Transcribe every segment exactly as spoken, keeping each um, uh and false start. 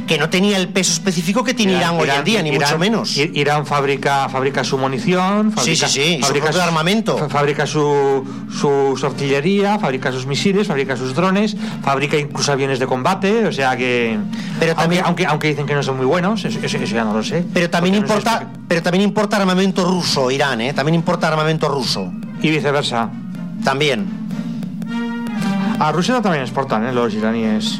que no tenía el peso específico que tiene Irán, Irán hoy en día, ni Irán, mucho menos. Irán fabrica, fabrica su munición, fabrica, sí, sí, sí, fabrica su propio armamento, fabrica su, su, su artillería, fabrica sus misiles, fabrica sus drones, fabrica incluso aviones de combate, o sea que, pero también, aunque, aunque, aunque dicen que no son muy buenos, eso, eso, eso ya no lo sé. Pero también importa, no sé pero también importa armamento ruso, Irán, ¿eh? También importa armamento ruso. Y viceversa. También. A Rusia también exportan, ¿eh? Los iraníes.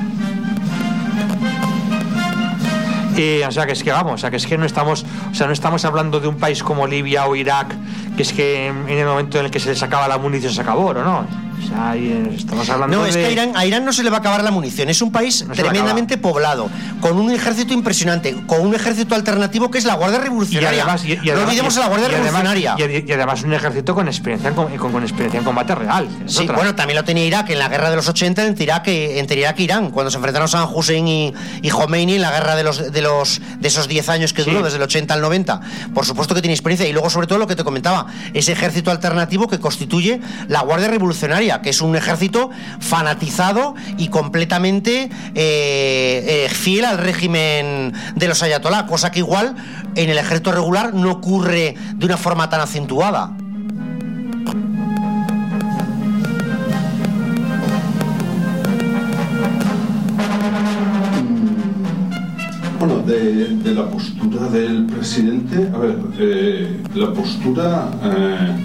Y, o sea que es que vamos, o sea que es que no estamos, o sea no estamos hablando de un país como Libia o Irak, que es que en el momento en el que se les acaba la munición se acabó, ¿no? O sea, ahí estamos hablando no, de... es que a Irán, a Irán no se le va a acabar la munición. Es un país no tremendamente poblado, con un ejército impresionante, con un ejército alternativo que es la Guardia Revolucionaria. Y además, y, y además, no olvidemos a la Guardia y además, Revolucionaria. Y, y además un ejército con experiencia en, con, con experiencia en combate real. Sí, otra. Bueno, también lo tenía Irak en la guerra de los ochenta entre Irak, entre Irak e Irán, cuando se enfrentaron Saddam Hussein y, y Khomeini en la guerra de los de los de esos diez años que duró, sí. Desde el ochenta al noventa. Por supuesto que tiene experiencia. Y luego, sobre todo, lo que te comentaba, ese ejército alternativo que constituye la Guardia Revolucionaria, que es un ejército fanatizado y completamente eh, eh, fiel al régimen de los ayatolá, cosa que igual en el ejército regular no ocurre de una forma tan acentuada. Bueno, de, de la postura del presidente, a ver, eh, la postura eh,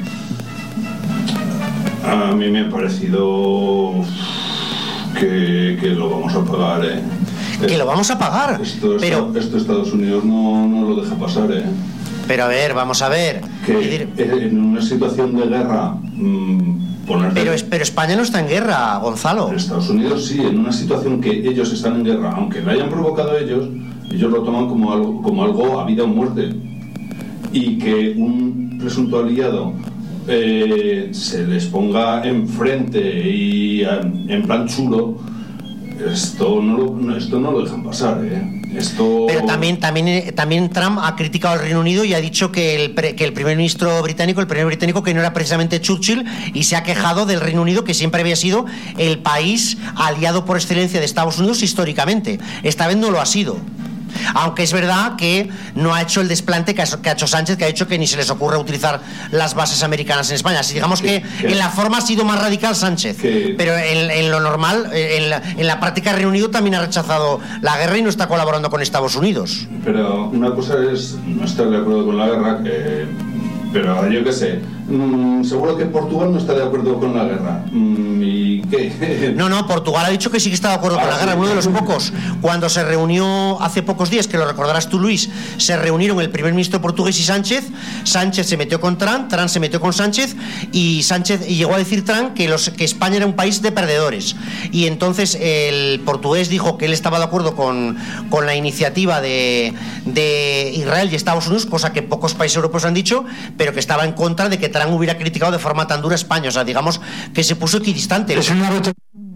a mí me ha parecido que, que lo vamos a pagar, ¿eh? Que lo vamos a pagar, esto, pero... Esto, esto Estados Unidos no, no lo deja pasar, ¿eh? Pero a ver, vamos a ver. Que decir... en una situación de guerra... Mmm, Pero, pero España no está en guerra, Gonzalo. Estados Unidos sí, en una situación que ellos están en guerra, aunque la hayan provocado ellos, ellos lo toman como algo, como algo a vida o muerte. Y que un presunto aliado eh, se les ponga enfrente y en plan chulo, esto no lo, esto no lo dejan pasar, ¿eh? Esto... Pero también, también, también Trump ha criticado al Reino Unido y ha dicho que el, pre, que el primer ministro británico, el primer británico que no era precisamente Churchill, y se ha quejado del Reino Unido, que siempre había sido el país aliado por excelencia de Estados Unidos históricamente. Esta vez no lo ha sido. Aunque es verdad que no ha hecho el desplante que ha, que ha hecho Sánchez, que ha hecho que ni se les ocurre utilizar las bases americanas en España. Así digamos que, que en la forma ha sido más radical Sánchez, que, pero en, en lo normal, en la, en la práctica, Reino Unido también ha rechazado la guerra y no está colaborando con Estados Unidos. Pero una cosa es no estar de acuerdo con la guerra, que, pero yo qué sé, mmm, seguro que Portugal no está de acuerdo con la guerra. Mmm, ¿Y qué? No, no, Portugal ha dicho que sí que está de acuerdo ah, con la guerra, sí. Uno de los pocos. Cuando se reunió hace pocos días, que lo recordarás tú, Luis, se reunieron el primer ministro portugués y Sánchez. Sánchez se metió con Trump, Trump se metió con Sánchez y Sánchez y llegó a decir Trump que, los, que España era un país de perdedores. Y entonces el portugués dijo que él estaba de acuerdo con, con la iniciativa de, de Israel y Estados Unidos, cosa que pocos países europeos han dicho, pero que estaba en contra de que Trump hubiera criticado de forma tan dura a España. O sea, digamos que se puso equidistante. Es una rota...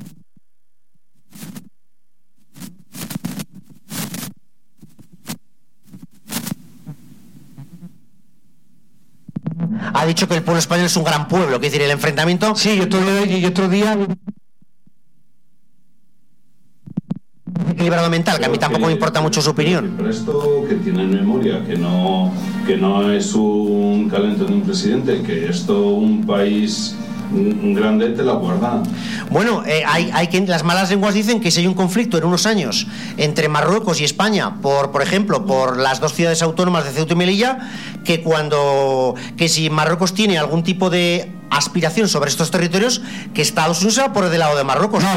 Ha dicho que el pueblo español es un gran pueblo, que es decir, el enfrentamiento... Sí, y otro día... Y otro día... equilibrado mental, que a mí tampoco que, me importa mucho su opinión. Pero esto que tiene en memoria, que no, que no es un calentón de un presidente, que esto un país... un grande te la guarda. Bueno, eh, hay, hay que las malas lenguas dicen que si hay un conflicto en unos años entre Marruecos y España, por por ejemplo, por las dos ciudades autónomas de Ceuta y Melilla, que cuando que si Marruecos tiene algún tipo de aspiración sobre estos territorios, que Estados Unidos se va por el lado de Marruecos. No.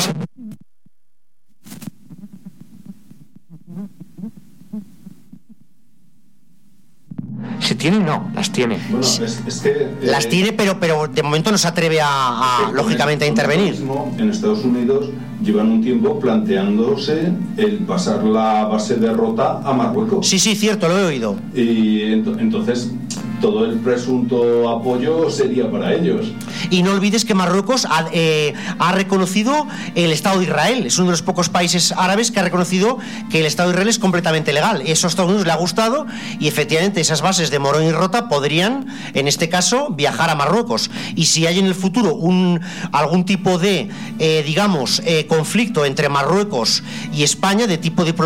Si tiene, no, las tiene. Bueno, es, es que, eh, las tiene, pero pero de momento no se atreve a, a lógicamente a intervenir. Mismo, en Estados Unidos llevan un tiempo planteándose el pasar la base de Rota a Marruecos. Sí, sí, cierto, lo he oído. Y ent- entonces todo el presunto apoyo sería para ellos. Y no olvides que Marruecos ha, eh, ha reconocido el Estado de Israel. Es uno de los pocos países árabes que ha reconocido que el Estado de Israel es completamente legal. Eso a Estados Unidos le ha gustado y efectivamente esas bases de Morón y Rota podrían, en este caso, viajar a Marruecos. Y si hay en el futuro un algún tipo de, eh, digamos, eh, conflicto entre Marruecos y España de tipo diplomático,